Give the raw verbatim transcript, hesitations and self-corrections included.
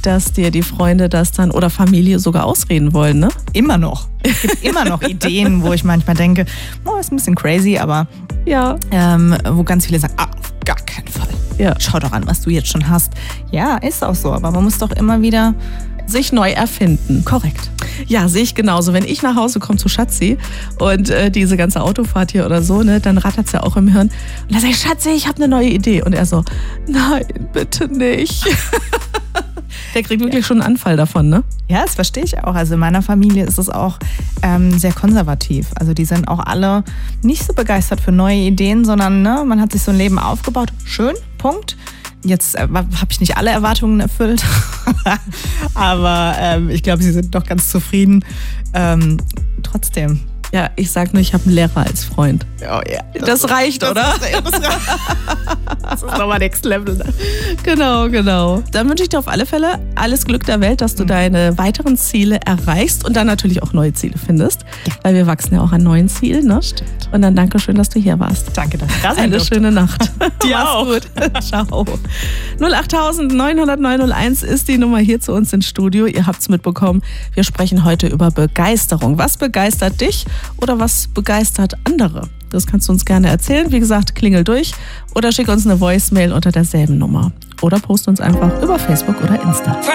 dass dir die Freunde das dann oder Familie sogar ausreden wollen, ne? Immer noch. Es gibt immer noch Ideen, wo ich manchmal denke, oh, ist ein bisschen crazy, aber Ja. ähm, wo ganz viele sagen, ah, auf gar keinen Fall. Ja. Schau doch an, was du jetzt schon hast. Ja, ist auch so, aber man muss doch immer wieder... Sich neu erfinden. Korrekt. Ja, sehe ich genauso. Wenn ich nach Hause komme zu Schatzi und äh, diese ganze Autofahrt hier oder so, ne, dann rattert es ja auch im Hirn. Und dann sage ich, Schatzi, ich habe eine neue Idee. Und er so, nein, bitte nicht. Der kriegt wirklich schon einen Anfall davon, ne? Ja, das verstehe ich auch. Also in meiner Familie ist es auch ähm, sehr konservativ. Also die sind auch alle nicht so begeistert für neue Ideen, sondern ne, man hat sich so ein Leben aufgebaut. Schön, Punkt. Jetzt äh, habe ich nicht alle Erwartungen erfüllt, aber ähm, ich glaube, sie sind doch ganz zufrieden. Ähm, trotzdem. Ja, ich sag nur, ich habe einen Lehrer als Freund. Oh, ja. Das, das reicht, das oder? Ist, das, das ist nochmal Next Level. Ne? Genau, genau. Dann wünsche ich dir auf alle Fälle alles Glück der Welt, dass du mhm. deine weiteren Ziele erreichst und dann natürlich auch neue Ziele findest. Ja. Weil wir wachsen ja auch an neuen Zielen, ne? Stimmt. Und dann danke schön, dass du hier warst. Danke, dass du da sein Eine durfte. schöne Nacht. Dir Mach's auch. gut. Ciao. null acht neun null null neun null eins ist die Nummer hier zu uns ins Studio. Ihr habt's mitbekommen. Wir sprechen heute über Begeisterung. Was begeistert dich oder was begeistert andere? Das kannst du uns gerne erzählen. Wie gesagt, klingel durch oder schick uns eine Voicemail unter derselben Nummer. Oder post uns einfach über Facebook oder Insta.